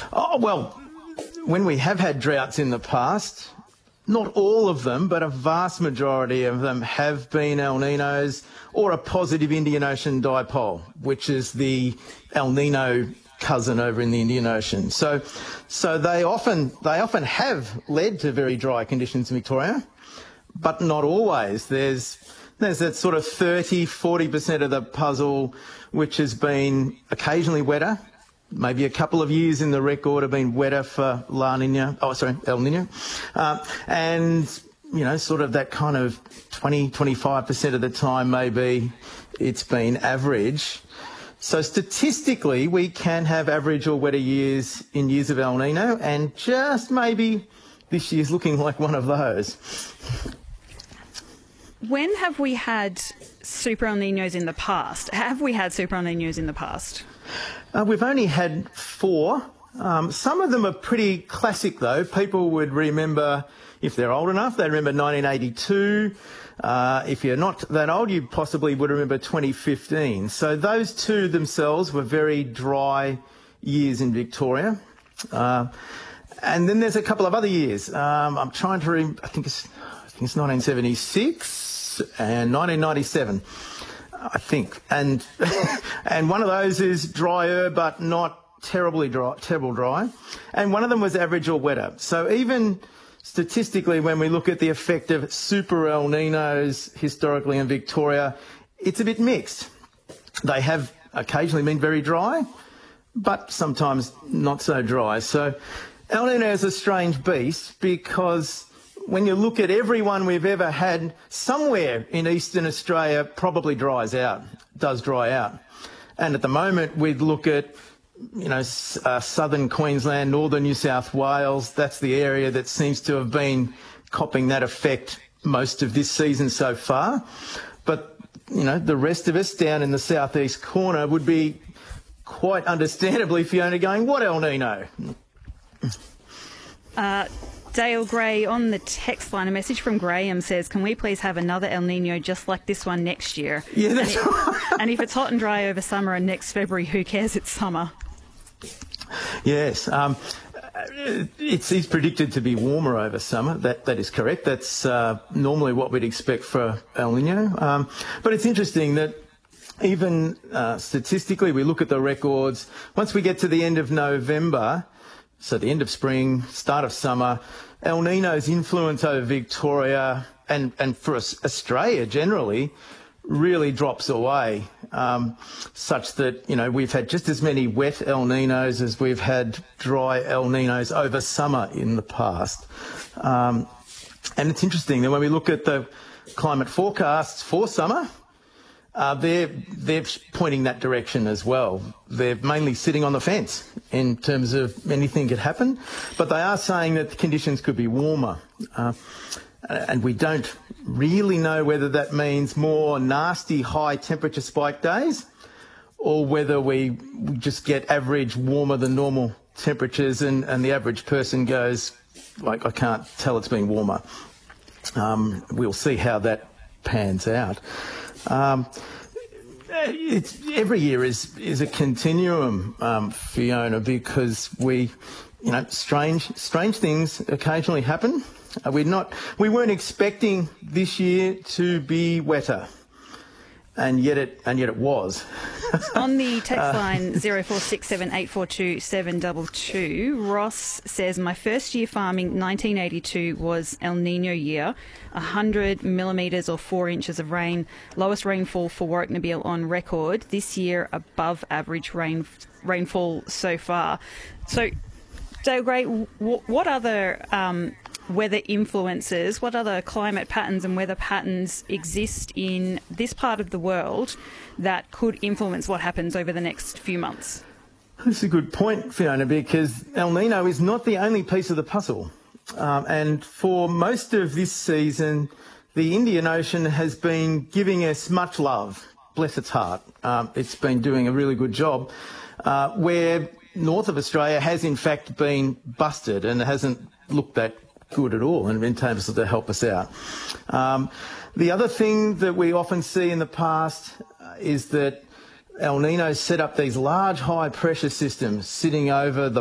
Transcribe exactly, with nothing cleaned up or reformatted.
Oh, well, when we have had droughts in the past, not all of them, but a vast majority of them have been El Ninos or a positive Indian Ocean dipole, which is the El Nino cousin over in the Indian Ocean. So, so they often they often have led to very dry conditions in Victoria, but not always. There's there's that sort of thirty, forty percent of the puzzle which has been occasionally wetter. Maybe a couple of years in the record have been wetter for La Nina, oh, sorry, El Nino. Uh, and, you know, sort of that kind of twenty, twenty-five percent of the time maybe it's been average. So statistically, we can have average or wetter years in years of El Nino, and just maybe this year's looking like one of those. When have we had super El Ninos in the past? Have we had super El Ninos in the past? Uh, we've only had four. Um, some of them are pretty classic, though. People would remember, if they're old enough, they remember nineteen eighty-two. Uh, if you're not that old, you possibly would remember twenty fifteen. So those two themselves were very dry years in Victoria. Uh, and then there's a couple of other years. Um, I'm trying to remember, I think it's, I think it's nineteen seventy-six and nineteen ninety-seven. I think, and and one of those is drier but not terribly dry, terrible dry, and one of them was average or wetter. So even statistically, when we look at the effect of super El Ninos historically in Victoria, it's a bit mixed. They have occasionally been very dry, but sometimes not so dry. So El Nino is a strange beast because when you look at everyone we've ever had, somewhere in eastern Australia probably dries out, does dry out. And at the moment, we'd look at, you know, uh, southern Queensland, northern New South Wales. That's the area that seems to have been copping that effect most of this season so far. But, you know, the rest of us down in the southeast corner would be quite understandably, Fiona, going, what El Nino? Uh... Dale Gray on the text line, a message from Graham says, can we please have another El Nino just like this one next year? Yeah, that's and, right. It, and if it's hot and dry over summer and next February, who cares? It's summer. Yes. Um, it's, it's predicted to be warmer over summer. That, that is correct. That's uh, normally what we'd expect for El Nino. Um, but it's interesting that even uh, statistically, we look at the records. Once we get to the end of November, so the end of spring, start of summer, El Nino's influence over Victoria and, and for Australia generally really drops away, um, such that, you know, we've had just as many wet El Ninos as we've had dry El Ninos over summer in the past. Um, and it's interesting that when we look at the climate forecasts for summer, Uh, they're, they're pointing that direction as well. They're mainly sitting on the fence in terms of anything could happen, but they are saying that the conditions could be warmer. Uh, and we don't really know whether that means more nasty high temperature spike days or whether we just get average warmer than normal temperatures and, and the average person goes, like, I can't tell it's been warmer. Um, we'll see how that pans out. Um, it's, every year is is a continuum, um, Fiona, because we, you know, strange strange things occasionally happen. Uh, we're not, we weren't expecting this year to be wetter, and yet it and yet it was. On the text line zero four six seven eight four two seven two two, Ross says, my first year farming, nineteen eighty-two, was El Nino year, one hundred millimetres or four inches of rain, lowest rainfall for Warwick Nabil on record. This year, above average rain rainfall so far. So, Dale Gray, w- what other um, weather influences, what other climate patterns and weather patterns exist in this part of the world that could influence what happens over the next few months? That's a good point, Fiona, because El Nino is not the only piece of the puzzle. Um, and for most of this season, the Indian Ocean has been giving us much love, bless its heart. Um, it's been doing a really good job, uh, where north of Australia has in fact been busted and hasn't looked that good at all and in terms of to help us out. Um, the other thing that we often see in the past uh, is that El Nino set up these large high pressure systems sitting over the